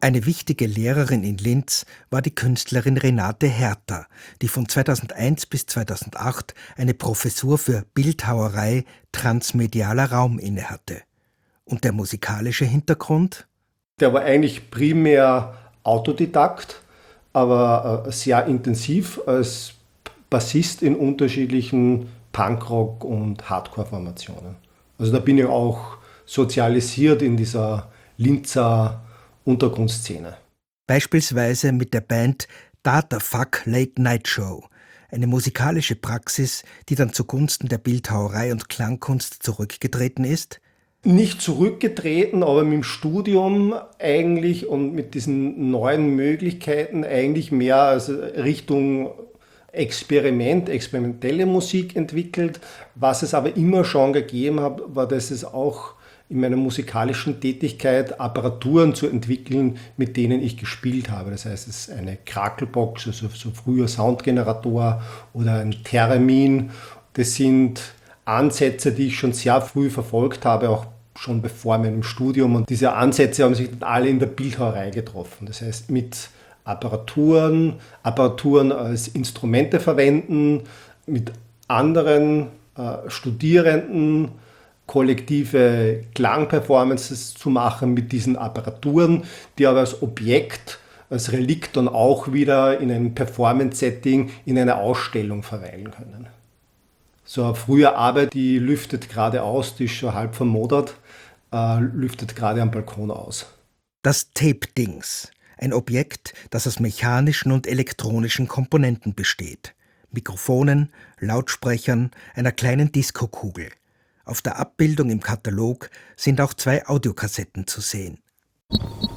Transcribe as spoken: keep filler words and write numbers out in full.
Eine wichtige Lehrerin in Linz war die Künstlerin Renate Herter, die von zweitausendeins bis zweitausendacht eine Professur für Bildhauerei transmedialer Raum innehatte. Und der musikalische Hintergrund? Der war eigentlich primär Autodidakt, aber sehr intensiv als Bassist in unterschiedlichen Punkrock- und Hardcore-Formationen. Also da bin ich auch sozialisiert in dieser Linzer Untergrundszene. Beispielsweise mit der Band Datafuck Late Night Show, eine musikalische Praxis, die dann zugunsten der Bildhauerei und Klangkunst zurückgetreten ist? Nicht zurückgetreten, aber mit dem Studium eigentlich und mit diesen neuen Möglichkeiten eigentlich mehr also Richtung Experiment, experimentelle Musik entwickelt. Was es aber immer schon gegeben hat, war, dass es auch in meiner musikalischen Tätigkeit Apparaturen zu entwickeln, mit denen ich gespielt habe. Das heißt, es ist eine Krakelbox, also so früher Soundgenerator oder ein Theremin. Das sind Ansätze, die ich schon sehr früh verfolgt habe, auch schon bevor meinem Studium. Und diese Ansätze haben sich dann alle in der Bildhauerei getroffen. Das heißt, mit Apparaturen, Apparaturen als Instrumente verwenden, mit anderen äh, Studierenden kollektive Klangperformances zu machen mit diesen Apparaturen, die aber als Objekt, als Relikt dann auch wieder in einem Performance-Setting in einer Ausstellung verweilen können. So eine frühe Arbeit, die lüftet gerade aus, die ist schon halb vermodert, äh, lüftet gerade am Balkon aus. Das Tape-Dings, ein Objekt, das aus mechanischen und elektronischen Komponenten besteht. Mikrofonen, Lautsprechern, einer kleinen Diskokugel. Auf der Abbildung im Katalog sind auch zwei Audiokassetten zu sehen.